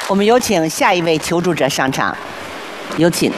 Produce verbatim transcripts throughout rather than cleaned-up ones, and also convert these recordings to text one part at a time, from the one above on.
我们有请下一位求助者上场，有请。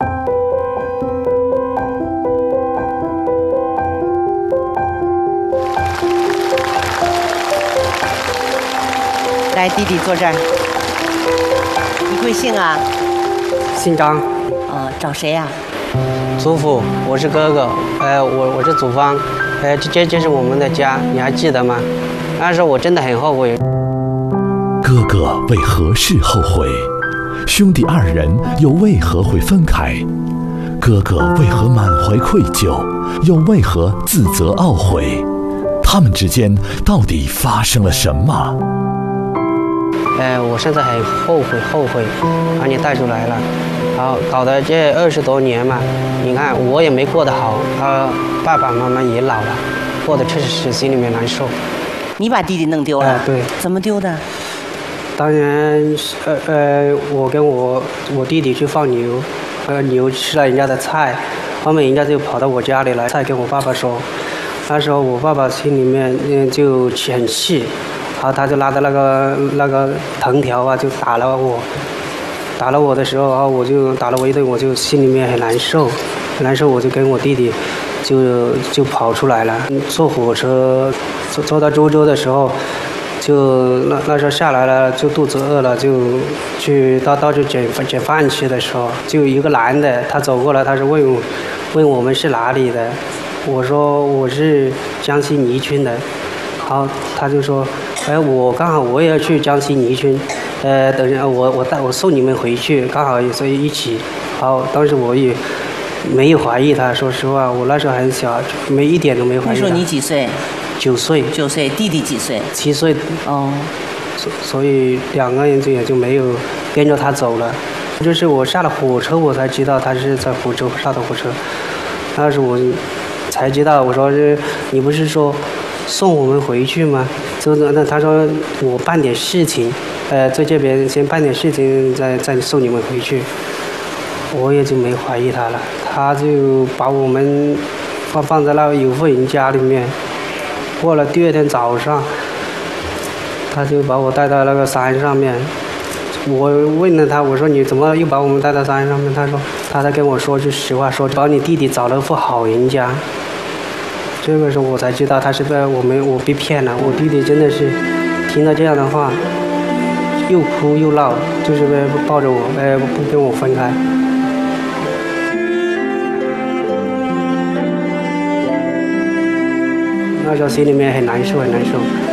来，弟弟坐这儿。你贵姓啊？ 姓张。 呃，找谁呀、啊？ 祖父，我是哥哥。呃，我我是祖方。呃，这这这是我们的家，你还记得吗？那时候我真的很后悔。 哥哥为何事后悔？兄弟二人又为何会分开？哥哥为何满怀愧疚，又为何自责懊悔？他们之间到底发生了什么？ 呃，我现在很后悔，后悔把你带出来了，好，搞得这二十多年嘛，你看我也没过得好，他爸爸妈妈也老了，过得确实心里面难受。 你把弟弟弄丢了？ 呃、对。 怎么丢的？ 当然，呃呃，我跟我我弟弟去放牛，呃，牛吃了人家的菜，后面人家就跑到我家里来，再跟我爸爸说，那时候我爸爸心里面嗯就很气。然后他就拿着那个那个藤条啊，就打了我，打了我的时候，然后我就打了我一顿，我就心里面很难受，很难受，我就跟我弟弟就就跑出来了。坐火车坐坐到周州的时候，就那那时候下来了，就肚子饿了，就去到到处捡捡饭吃的时候，就一个男的他走过来，他是问我问我们是哪里的，我说我是江西宜春的，然后他就说。哎，我刚好我也要去江西宜春，呃，等下我我带我送你们回去，刚好所以一起。好，当时我也没有怀疑他，说实话，我那时候很小，没一点都没怀疑他。 那时候你几岁？ 九岁。 九岁，弟弟几岁？ 七岁。 哦。 所所以两个人就也就没有跟着他走了。就是我下了火车，我才知道他是在福州上的火车。那时我才知道，我说是你不是说送我们回去吗？就那他说我办点事情，呃，在这边先办点事情，再再送你们回去。我也就没怀疑他了，他就把我们放放在那个有户人家里面。过了第二天早上，他就把我带到那个山上面。我问了他，我说你怎么又把我们带到山上面？他说他在跟我说句实话，说把你弟弟找了副好人家。这个时候我才知道他是被我们我被骗了。我弟弟真的是听到这样的话，又哭又闹，就是为抱着我，哎，不跟我分开。那时候心里面很难受，很难受。